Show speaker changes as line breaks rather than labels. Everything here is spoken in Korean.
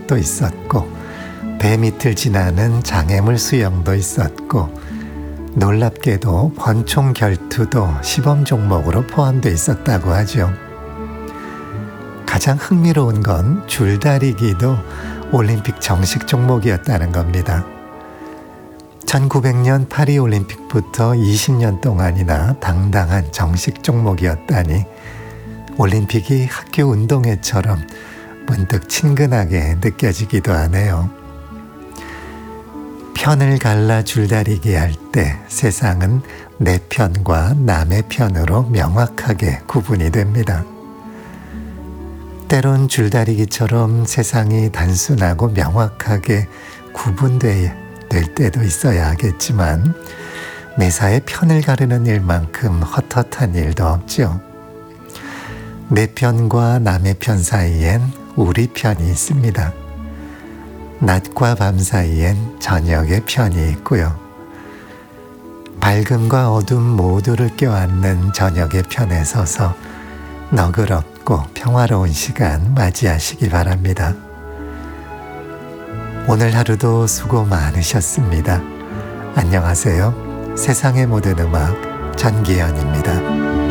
것도 있었고 배 밑을 지나는 장애물 수영도 있었고 놀랍게도 권총 결투도 시범 종목으로 포함되어 있었다고 하죠. 가장 흥미로운 건 줄다리기도 올림픽 정식 종목이었다는 겁니다. 1900년 파리올림픽부터 20년 동안이나 당당한 정식 종목이었다니 올림픽이 학교 운동회처럼 문득 친근하게 느껴지기도 하네요. 편을 갈라 줄다리기 할 때 세상은 내 편과 남의 편으로 명확하게 구분이 됩니다. 때론 줄다리기처럼 세상이 단순하고 명확하게 구분될 때도 있어야 하겠지만 매사에 편을 가르는 일만큼 헛헛한 일도 없죠. 내 편과 남의 편 사이엔 우리 편이 있습니다. 낮과 밤 사이엔 저녁의 편이 있고요. 밝음과 어둠 모두를 껴안는 저녁의 편에 서서 너그럽고 평화로운 시간 맞이하시기 바랍니다. 오늘 하루도 수고 많으셨습니다. 안녕하세요. 세상의 모든 음악 전기현입니다.